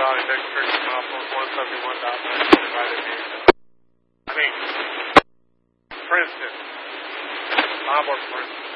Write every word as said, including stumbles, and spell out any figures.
Valley Electric, Milepost one seventy-one point nine, divided me. I mean, for instance, Milepost, for instance.